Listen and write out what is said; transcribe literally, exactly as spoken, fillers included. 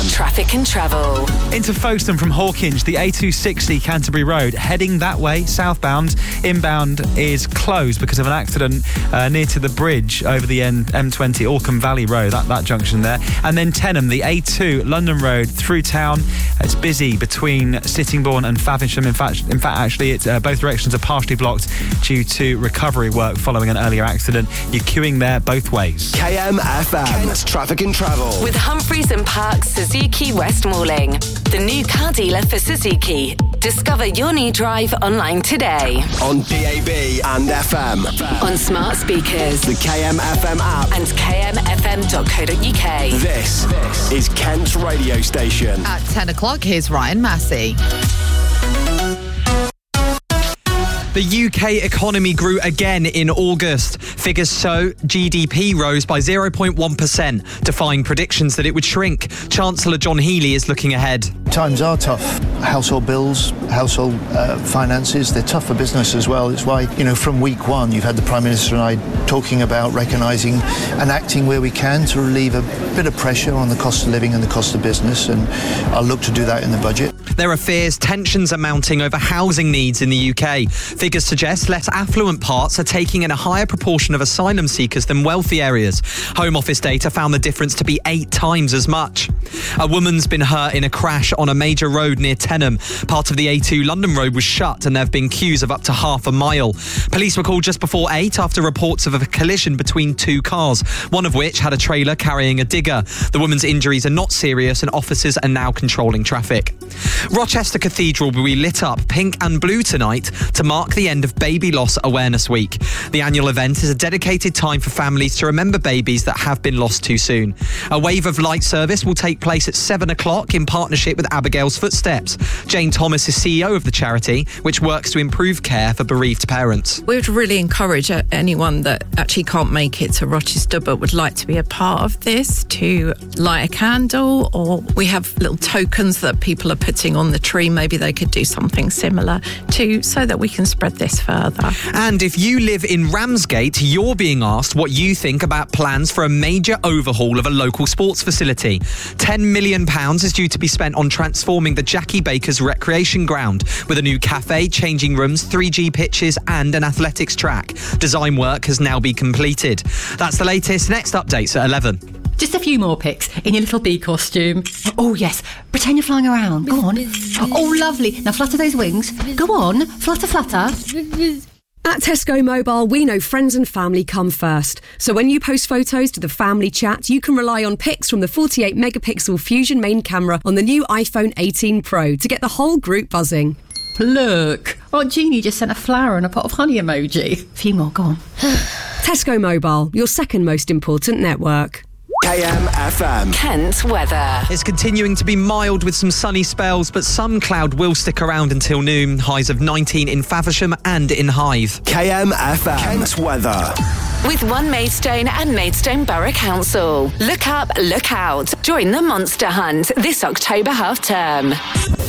M. Traffic and travel. Into Folkestone from Hawkinge, the A two sixty Canterbury Road, heading that way, southbound. Inbound is closed because of an accident uh, near to the bridge over the M twenty, Orkham Valley Road, that, that junction there. And then Tenham, the A two London Road through town. It's busy between Sittingbourne and Faversham. In fact, in fact, actually, it's, uh, both directions are partially blocked due to recovery work following an earlier accident. You're queuing there both ways. K M F M. Kent's Traffic and Travel. With Humphreys and Parks Suzuki West Malling, the new car dealer for Suzuki. Discover your new drive online today. On D A B and F M. On smart speakers. The K M F M app. And k m f m dot co dot u k. This, this is Kent's radio station. At ten o'clock, here's Ryan Massey. The U K economy grew again in August. Figures show G D P rose by zero point one percent, defying predictions that it would shrink. Chancellor John Healey is looking ahead. Times are tough. Household bills, household uh, finances, they're tough for business as well. It's why, you know, from week one, you've had the Prime Minister and I talking about recognising and acting where we can to relieve a bit of pressure on the cost of living and the cost of business, and I'll look to do that in the budget. There are fears tensions are mounting over housing needs in the U K. Figures suggest less affluent parts are taking in a higher proportion of asylum seekers than wealthy areas. Home Office data found the difference to be eight times as much. A woman's been hurt in a crash on a major road near Tenham. Part of the A two London Road was shut and there have been queues of up to half a mile. Police were called just before eight after reports of a collision between two cars, one of which had a trailer carrying a digger. The woman's injuries are not serious and officers are now controlling traffic. Rochester Cathedral will be lit up pink and blue tonight to mark the end of Baby Loss Awareness Week. The annual event is a dedicated time for families to remember babies that have been lost too soon. A wave of light service will take place at seven o'clock in partnership with Abigail's Footsteps. Jane Thomas is C E O of the charity, which works to improve care for bereaved parents. We would really encourage anyone that actually can't make it to Rochester but would like to be a part of this to light a candle, or we have little tokens that people are putting on the tree. Maybe they could do something similar to, so that we can spread this further. And if you live in Ramsgate, you're being asked what you think about plans for a major overhaul of a local sports facility. ten million pounds is due to be spent on transforming the Jackie Baker's recreation ground with a new cafe, changing rooms, three G pitches and an athletics track. Design work has now been completed. That's the latest. Next updates at eleven. Just a few more pics in your little bee costume. Oh, yes. Pretend you're flying around. Go on. Oh, lovely. Now flutter those wings. Go on. Flutter, flutter. At Tesco Mobile, we know friends and family come first. So when you post photos to the family chat, you can rely on pics from the forty-eight megapixel Fusion main camera on the new iPhone eighteen Pro to get the whole group buzzing. Look. Aunt Jeannie just sent a flower and a pot of honey emoji. A few more. Go on. Tesco Mobile, your second most important network. K M F M. Kent weather. It's continuing to be mild with some sunny spells, but some cloud will stick around until noon. Highs of nineteen in Faversham and in Hythe. K M F M. Kent weather. With One Maidstone and Maidstone Borough Council. Look up, look out. Join the Monster Hunt this October half term.